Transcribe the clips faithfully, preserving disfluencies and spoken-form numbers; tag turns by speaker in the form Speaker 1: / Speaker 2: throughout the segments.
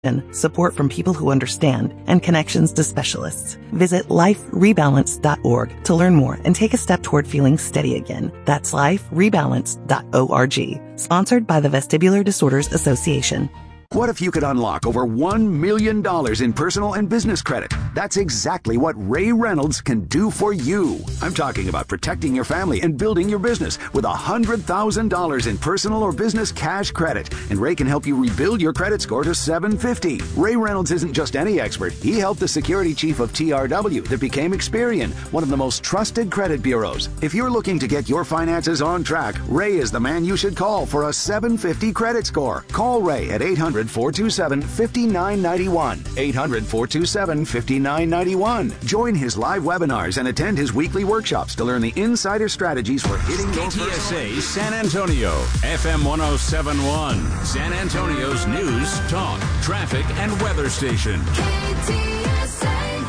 Speaker 1: support from people who understand, and connections to specialists. Visit life rebalance dot org to learn more and take a step toward feeling steady again. That's life rebalance dot org. Sponsored by the Vestibular Disorders Association.
Speaker 2: What if you could unlock over one million dollars in personal and business credit? That's exactly what Ray Reynolds can do for you. I'm talking about protecting your family and building your business with one hundred thousand dollars in personal or business cash credit. And Ray can help you rebuild your credit score to seven fifty. Ray Reynolds isn't just any expert. He helped the security chief of T R W that became Experian, one of the most trusted credit bureaus. If you're looking to get your finances on track, Ray is the man you should call for a seven fifty credit score. Call Ray at eight hundred, four two seven, five nine nine one. eight hundred, four two seven, five nine nine one. Join his live webinars and attend his weekly workshops to learn the insider strategies for hitting your
Speaker 3: K T S A San Antonio, F M one oh seven point one, San Antonio's news, talk, traffic, and weather station.
Speaker 4: K T S A.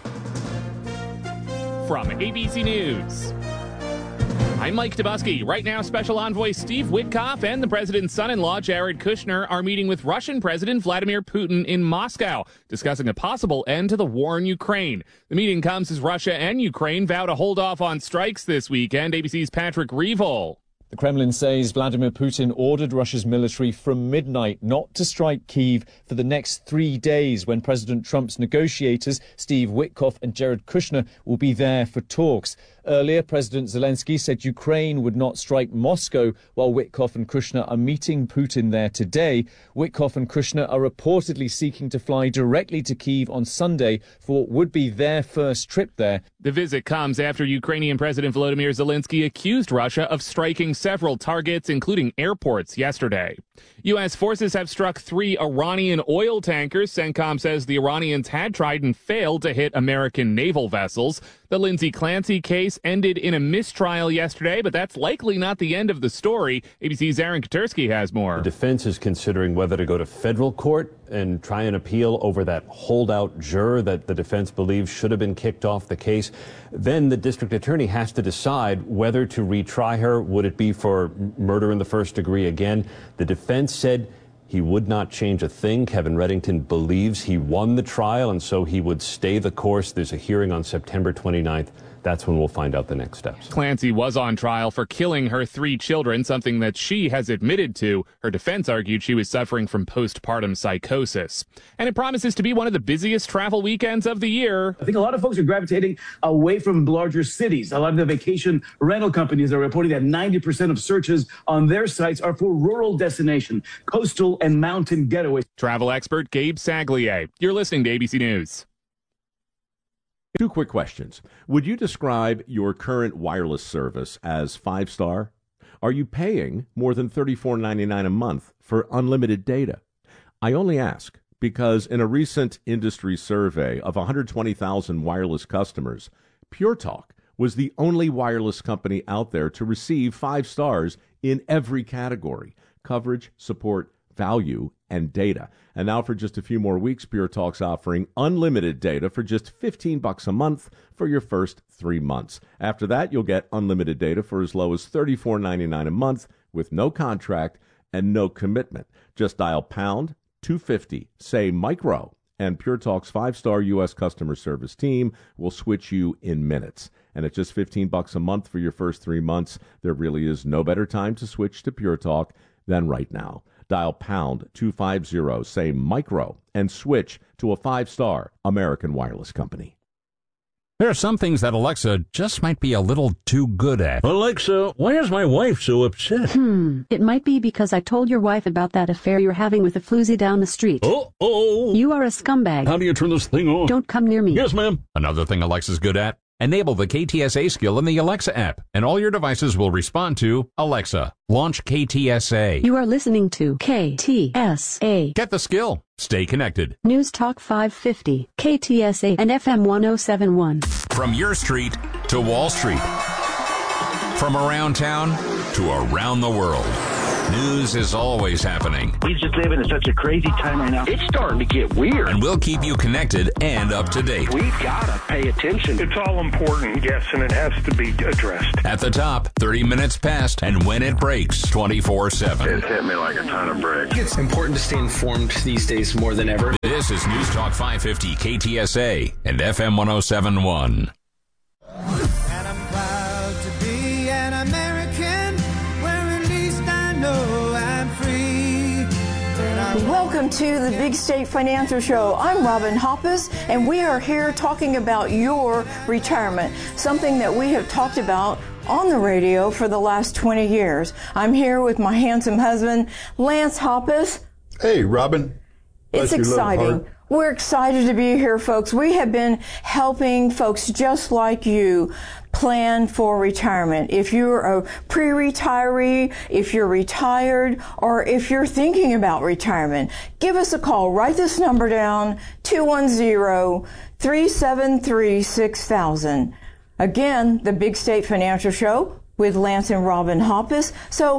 Speaker 5: From A B C News, I'm Mike Dubusky. Right now, Special Envoy Steve Witkoff and the president's son-in-law, Jared Kushner, are meeting with Russian President Vladimir Putin in Moscow, discussing a possible end to the war in Ukraine. The meeting comes as Russia and Ukraine vow to hold off on strikes this weekend. A B C's Patrick Reevol.
Speaker 6: The Kremlin says Vladimir Putin ordered Russia's military from midnight not to strike Kyiv for the next three days when President Trump's negotiators, Steve Witkoff and Jared Kushner, will be there for talks. Earlier, President Zelensky said Ukraine would not strike Moscow, while Witkoff and Kushner are meeting Putin there today. Witkoff and Kushner are reportedly seeking to fly directly to Kyiv on Sunday for what would be their first trip there.
Speaker 5: The visit comes after Ukrainian President Volodymyr Zelensky accused Russia of striking several targets, including airports, yesterday. U S forces have struck three Iranian oil tankers. CENTCOM says the Iranians had tried and failed to hit American naval vessels. The Lindsay Clancy case ended in a mistrial yesterday, but that's likely not the end of the story. A B C's Aaron Katursky has more.
Speaker 7: The defense is considering whether to go to federal court and try and appeal over that holdout juror that the defense believes should have been kicked off the case. Then the district attorney has to decide whether to retry her. Would it be for murder in the first degree again? The defense said he would not change a thing. Kevin Reddington believes he won the trial, and so he would stay the course. There's a hearing on September twenty-ninth. That's when we'll find out the next steps.
Speaker 5: Clancy was on trial for killing her three children, something that she has admitted to. Her defense argued she was suffering from postpartum psychosis. And it promises to be one of the busiest travel weekends of the year.
Speaker 8: I think a lot of folks are gravitating away from larger cities. A lot of the vacation rental companies are reporting that ninety percent of searches on their sites are for rural destination, coastal and mountain getaways.
Speaker 5: Travel expert Gabe Saglier. You're listening to A B C News.
Speaker 9: Two quick questions. Would you describe your current wireless service as five-star? Are you paying more than thirty-four ninety-nine a month for unlimited data? I only ask because in a recent industry survey of one hundred twenty thousand wireless customers, Pure Talk was the only wireless company out there to receive five stars in every category: coverage, support, value, and data. And now for just a few more weeks, Pure Talk's offering unlimited data for just fifteen bucks a month for your first three months. After that, you'll get unlimited data for as low as thirty-four ninety-nine a month with no contract and no commitment. Just dial pound two fifty, say micro, and Pure Talk's five-star U S customer service team will switch you in minutes. And at just fifteen bucks a month for your first three months, there really is no better time to switch to Pure Talk than right now. Dial pound two fifty, say micro, and switch to a five-star American wireless company.
Speaker 10: There are some things that Alexa just might be a little too good at.
Speaker 11: Alexa, why is my wife so upset?
Speaker 12: Hmm, it might be because I told your wife about that affair you're having with a floozy down the street.
Speaker 11: Uh-oh.
Speaker 12: You are a scumbag.
Speaker 11: How do you turn this thing off?
Speaker 12: Don't come near me.
Speaker 11: Yes, ma'am.
Speaker 10: Another thing Alexa's good at? Enable the K T S A skill in the Alexa app, and all your devices will respond to Alexa. Launch K T S A.
Speaker 12: You are listening to K T S A.
Speaker 10: Get the skill. Stay connected.
Speaker 12: News Talk five fifty, K T S A, and F M one oh seven point one.
Speaker 10: From your street to Wall Street. From around town to around the world. News is always happening.
Speaker 13: He's just living in such a crazy time right now. It's starting to get weird.
Speaker 10: And we'll keep you connected and up to date.
Speaker 13: We've got to pay attention.
Speaker 14: It's all important, yes, and it has to be addressed.
Speaker 10: At the top, thirty minutes past, and when it breaks, twenty-four seven.
Speaker 14: It hit me like a ton of bricks.
Speaker 15: It's important to stay informed these days more than ever.
Speaker 10: This is News Talk five fifty K T S A and F M one oh seven point one.
Speaker 16: And I'm proud to be an American, where at least I know I'm free.
Speaker 17: Welcome to the Big State Financial Show. I'm Robin Hoppus, and we are here talking about your retirement, something that we have talked about on the radio for the last twenty years. I'm here with my handsome husband, Lance Hoppus.
Speaker 18: Hey, Robin.
Speaker 17: It's exciting. We're excited to be here, folks. We have been helping folks just like you plan for retirement. If you're a pre-retiree, if you're retired, or if you're thinking about retirement, give us a call. Write this number down, two one zero, three seven three, six thousand. Again, the Big State Financial Show with Lance and Robin Hoppus. So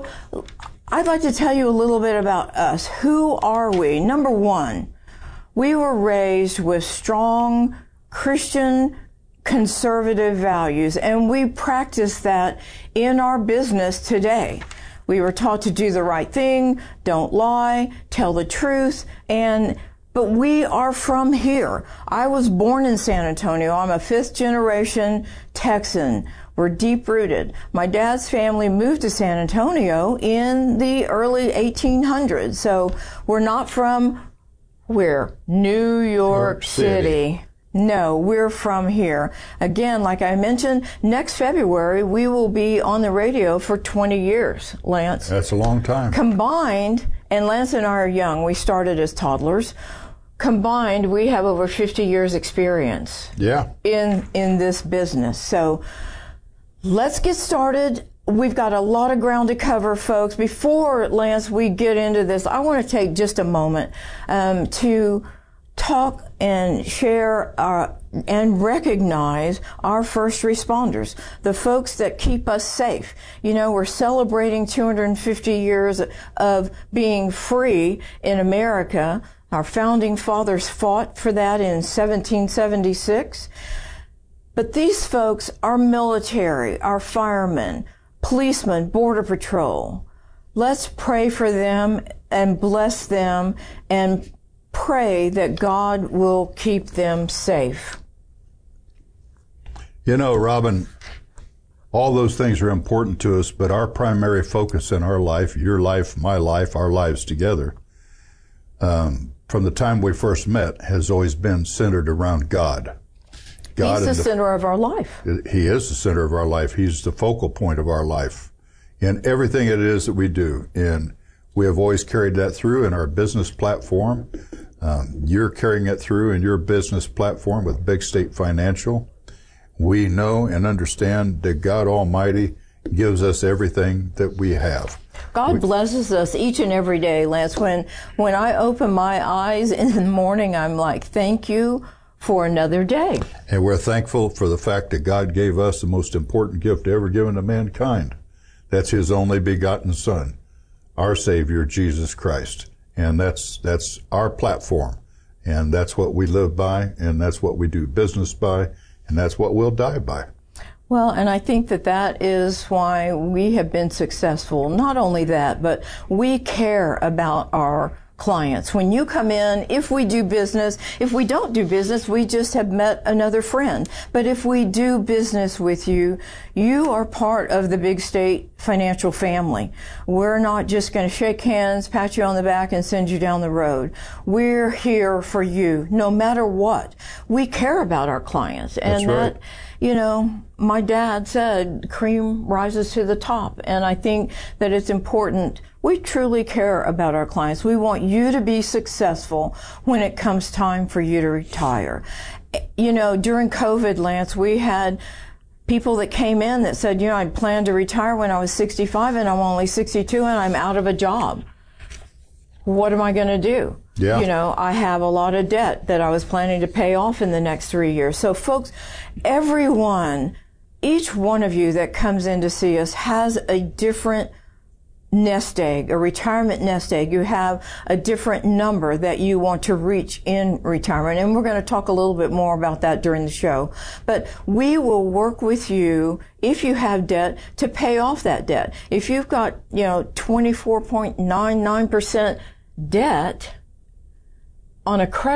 Speaker 17: I'd like to tell you a little bit about us. Who are we? Number one, we were raised with strong Christian conservative values, and we practice that in our business today. We were taught to do the right thing, don't lie, tell the truth, and but we are from here. I was born in San Antonio. I'm a fifth generation Texan. We're deep rooted. My dad's family moved to San Antonio in the early eighteen hundreds. So we're not from where? New York, York City. City. No, we're from here. Again, like I mentioned, next February we will be on the radio for twenty years, Lance.
Speaker 18: That's a long time.
Speaker 17: Combined, and Lance and I are young. We started as toddlers. Combined, we have over fifty years experience.
Speaker 18: Yeah.
Speaker 17: In in this business. So let's get started. We've got a lot of ground to cover, folks. Before, Lance, we get into this, I want to take just a moment um, to talk and share our, and recognize our first responders, the folks that keep us safe. You know, we're celebrating two hundred fifty years of being free in America. Our founding fathers fought for that in seventeen seventy-six. But these folks, our military, our firemen, policemen, border patrol, let's pray for them and bless them and pray that God will keep them safe.
Speaker 18: You know, Robin, all those things are important to us, but our primary focus in our life, your life, my life, our lives together, um, from the time we first met, has always been centered around God. God
Speaker 17: He's the,
Speaker 18: the
Speaker 17: center of our life.
Speaker 18: He is the center of our life. He's the focal point of our life in everything it is that we do. And we have always carried that through in our business platform. Um, you're carrying it through in your business platform with Big State Financial. We know and understand that God Almighty gives us everything that we have.
Speaker 17: God
Speaker 18: we,
Speaker 17: blesses us each and every day, Lance. When, when I open my eyes in the morning, I'm like, thank you for another day.
Speaker 18: And we're thankful for the fact that God gave us the most important gift ever given to mankind. That's His only begotten Son, our Savior, Jesus Christ. And that's, that's our platform. And that's what we live by, and that's what we do business by, and that's what we'll die by.
Speaker 17: Well, and I think that that is why we have been successful. Not only that, but we care about our clients. When you come in, if we do business, if we don't do business, we just have met another friend. But if we do business with you, you are part of the Big State Financial family. We're not just going to shake hands, pat you on the back, and send you down the road. We're here for you, no matter what. We care about our clients. And
Speaker 18: That's right.
Speaker 17: that, you know, my dad said, cream rises to the top. And I think that it's important. We truly care about our clients. We want you to be successful when it comes time for you to retire. You know, during COVID, Lance, we had people that came in that said, you know, I planned to retire when I was sixty-five and I'm only sixty-two and I'm out of a job. What am I going to do?
Speaker 18: Yeah.
Speaker 17: You know, I have a lot of debt that I was planning to pay off in the next three years. So folks, everyone, each one of you that comes in to see us has a different nest egg, a retirement nest egg. You have a different number that you want to reach in retirement. And we're going to talk a little bit more about that during the show. But we will work with you, if you have debt, to pay off that debt. If you've got, you know, twenty-four point nine nine percent debt on a credit